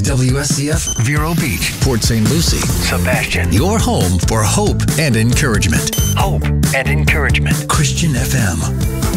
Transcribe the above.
WSCF, Vero Beach, Port St. Lucie. Sebastian. Your home for hope and encouragement. Hope and encouragement. Christian FM.